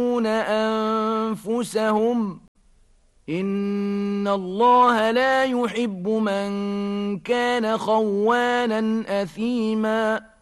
أنفسهم إن الله لا يحب من كان خوانا أثيما